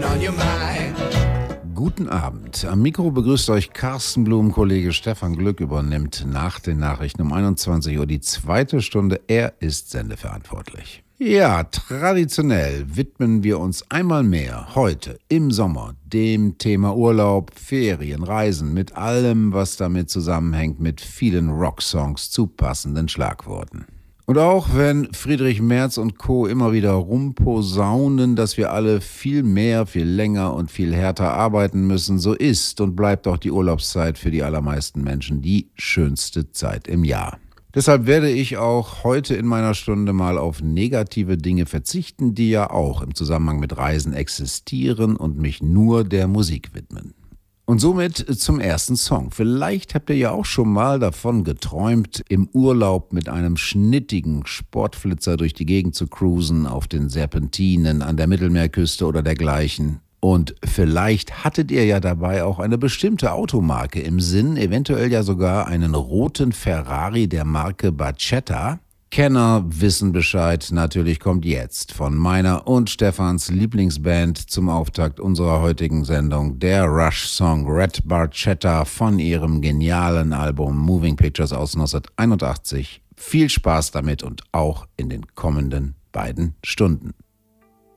on your mind. Guten Abend. Am Mikro begrüßt euch Carsten Blum. Kollege Stefan Glück übernimmt nach den Nachrichten um 21 Uhr die zweite Stunde. Er ist sendeverantwortlich. Ja, traditionell widmen wir uns einmal mehr heute im Sommer dem Thema Urlaub, Ferien, Reisen, mit allem, was damit zusammenhängt, mit vielen Rocksongs zu passenden Schlagworten. Und auch wenn Friedrich Merz und Co. immer wieder rumposaunen, dass wir alle viel mehr, viel länger und viel härter arbeiten müssen, so ist und bleibt auch die Urlaubszeit für die allermeisten Menschen die schönste Zeit im Jahr. Deshalb werde ich auch heute in meiner Stunde mal auf negative Dinge verzichten, die ja auch im Zusammenhang mit Reisen existieren, und mich nur der Musik widmen. Und somit zum ersten Song. Vielleicht habt ihr ja auch schon mal davon geträumt, im Urlaub mit einem schnittigen Sportflitzer durch die Gegend zu cruisen, auf den Serpentinen, an der Mittelmeerküste oder dergleichen. Und vielleicht hattet ihr ja dabei auch eine bestimmte Automarke im Sinn, eventuell ja sogar einen roten Ferrari der Marke Barchetta. Kenner wissen Bescheid, natürlich kommt jetzt von meiner und Stefans Lieblingsband zum Auftakt unserer heutigen Sendung der Rush-Song Red Barchetta von ihrem genialen Album Moving Pictures aus 1981. Viel Spaß damit und auch in den kommenden beiden Stunden.